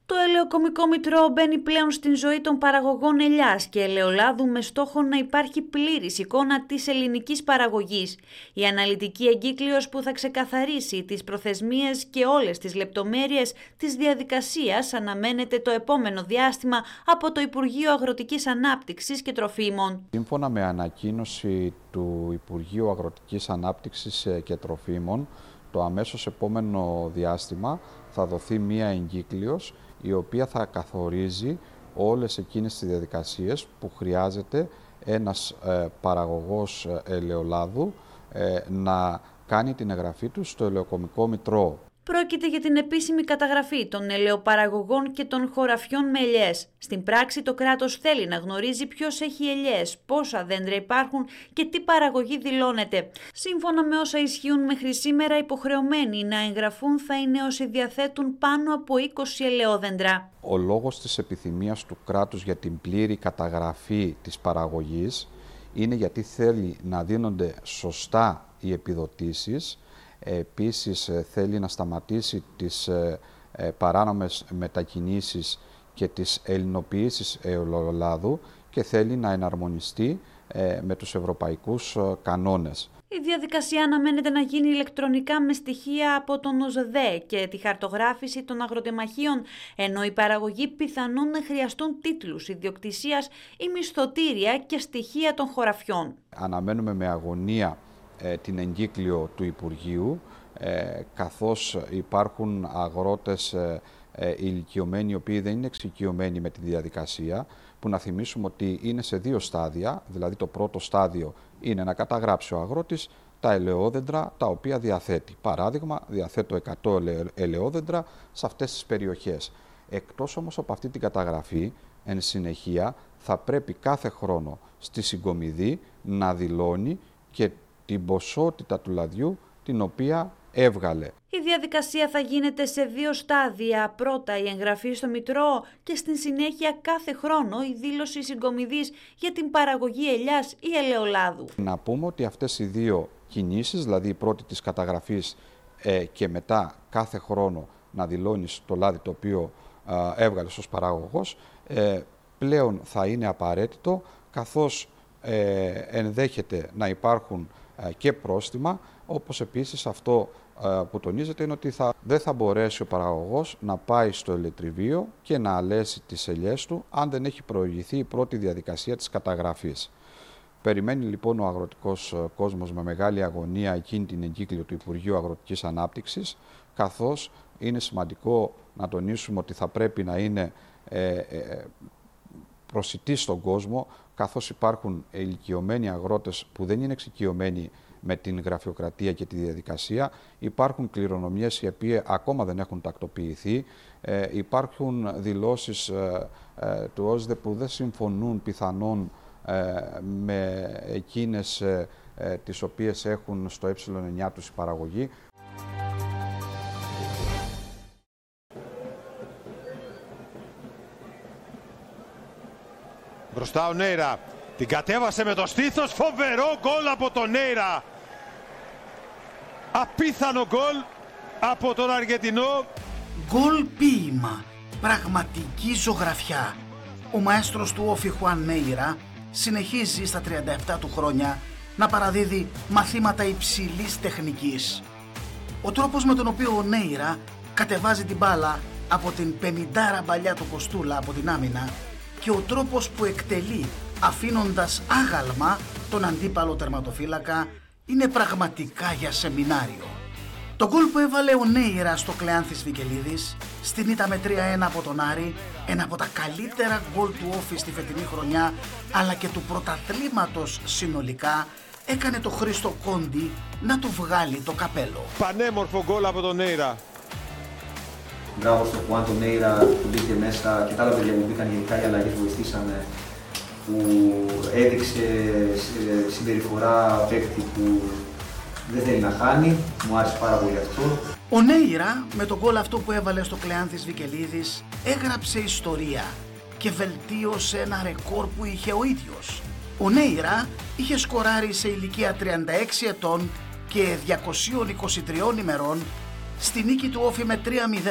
Το ελαιοκομικό μητρό μπαίνει πλέον στην ζωή των παραγωγών ελιάς και ελαιολάδου με στόχο να υπάρχει πλήρης εικόνα της ελληνικής παραγωγής. Η αναλυτική εγκύκλειος που θα ξεκαθαρίσει τις προθεσμίες και όλες τις λεπτομέρειες της διαδικασίας αναμένεται το επόμενο διάστημα από το Υπουργείο Αγροτικής Ανάπτυξης και Τροφίμων. Σύμφωνα με ανακοίνωση του Υπουργείου Αγροτικής Ανάπτυξης και Τροφίμων, το αμέσως επόμενο διάστημα θα δοθεί μία εγκύκλειος η οποία θα καθορίζει όλες εκείνες τις διαδικασίες που χρειάζεται ένας παραγωγός ελαιολάδου να κάνει την εγγραφή του στο ελαιοκομικό μητρό. Πρόκειται για την επίσημη καταγραφή των ελαιοπαραγωγών και των χωραφιών με ελιές. Στην πράξη το κράτος θέλει να γνωρίζει ποιος έχει ελιές, πόσα δέντρα υπάρχουν και τι παραγωγή δηλώνεται. Σύμφωνα με όσα ισχύουν μέχρι σήμερα, υποχρεωμένοι να εγγραφούν θα είναι όσοι διαθέτουν πάνω από 20 ελαιόδεντρα. Ο λόγος της επιθυμίας του κράτους για την πλήρη καταγραφή της παραγωγής είναι γιατί θέλει να δίνονται σωστά οι επιδοτήσεις. Επίσης θέλει να σταματήσει τις παράνομες μετακινήσεις και τις ελληνοποιήσεις ελαιολάδου και θέλει να εναρμονιστεί με τους ευρωπαϊκούς κανόνες. Η διαδικασία αναμένεται να γίνει ηλεκτρονικά με στοιχεία από τον ΟΣΔΕ και τη χαρτογράφηση των αγροτεμαχίων, ενώ οι παραγωγοί πιθανόν να χρειαστούν τίτλους ιδιοκτησίας ή μισθωτήρια και στοιχεία των χωραφιών. Αναμένουμε με αγωνία την εγκύκλιο του Υπουργείου, καθώς υπάρχουν αγρότες ηλικιωμένοι οι οποίοι δεν είναι εξοικειωμένοι με τη διαδικασία, που να θυμίσουμε ότι είναι σε δύο στάδια. Δηλαδή το πρώτο στάδιο είναι να καταγράψει ο αγρότης τα ελαιόδεντρα τα οποία διαθέτει. Παράδειγμα, διαθέτω 100 ελαιόδεντρα σε αυτές τις περιοχές. Εκτός όμως από αυτή την καταγραφή, εν συνεχεία θα πρέπει κάθε χρόνο στη συγκομιδή να δηλώνει και την ποσότητα του λαδιού την οποία έβγαλε. Η διαδικασία θα γίνεται σε δύο στάδια. Πρώτα η εγγραφή στο Μητρό και στην συνέχεια κάθε χρόνο η δήλωση συγκομιδής για την παραγωγή ελιάς ή ελαιολάδου. Να πούμε ότι αυτές οι δύο κινήσεις, δηλαδή η πρώτη της καταγραφής και μετά κάθε χρόνο να δηλώνεις το λάδι το οποίο έβγαλες ως παραγωγός, πλέον θα είναι απαραίτητο, καθώς ενδέχεται να υπάρχουν και πρόστιμα, όπως επίσης αυτό που τονίζεται είναι ότι δεν θα μπορέσει ο παραγωγός να πάει στο ελαιοτριβείο και να αλέσει τις ελιές του αν δεν έχει προηγηθεί η πρώτη διαδικασία της καταγραφής. Περιμένει λοιπόν ο αγροτικός κόσμος με μεγάλη αγωνία εκείνη την εγκύκλιο του Υπουργείου Αγροτικής Ανάπτυξης, καθώς είναι σημαντικό να τονίσουμε ότι θα πρέπει να είναι προσιτή στον κόσμο, καθώς υπάρχουν ηλικιωμένοι αγρότες που δεν είναι εξοικειωμένοι με την γραφειοκρατία και τη διαδικασία. Υπάρχουν κληρονομιές οι οποίες ακόμα δεν έχουν τακτοποιηθεί. Υπάρχουν δηλώσεις του ΟΣΔΕ που δεν συμφωνούν πιθανόν με εκείνες τις οποίες έχουν στο ε9 τους η παραγωγή. Μπροστά ο Νέιρα, την κατέβασε με το στήθος, φοβερό γκολ από τον Νέιρα. Απίθανο γκολ από τον Αργεντινό. Γκολ ποίημα, πραγματική ζωγραφιά. Ο μαέστρος του Όφι Χουάν Νέιρα συνεχίζει στα 37 του χρόνια να παραδίδει μαθήματα υψηλής τεχνικής. Ο τρόπος με τον οποίο ο Νέιρα κατεβάζει την μπάλα από την 50 μπαλιά του Κοστούλα από την άμυνα και ο τρόπος που εκτελεί αφήνοντας άγαλμα τον αντίπαλο τερματοφύλακα είναι πραγματικά για σεμινάριο. Το γκολ που έβαλε ο Νέιρα στο Κλεάνθης Βικελίδης στην ήττα με 3-1 από τον Άρη, ένα από τα καλύτερα γκολ του Όφι στη φετινή χρονιά αλλά και του πρωταθλήματος συνολικά, έκανε το Χρήστο Κόντι να του βγάλει το καπέλο. Πανέμορφο γκολ από τον Νέιρα. Μπράβο στο Χουάν τον Νέιρα που μπήκε μέσα και τα άλλα παιδιά που μπήκαν, γενικά οι αλλαγές βοηθήσανε, που έδειξε συμπεριφορά παίκτη που δεν θέλει να χάνει. Μου άρεσε πάρα πολύ αυτό. Ο Νέιρα με τον γκολ αυτό που έβαλε στο Κλεάνθης Βικελίδης έγραψε ιστορία και βελτίωσε ένα ρεκόρ που είχε ο ίδιος. Ο Νέιρα είχε σκοράρει σε ηλικία 36 ετών και 223 ημερών στη νίκη του Όφι με 3-0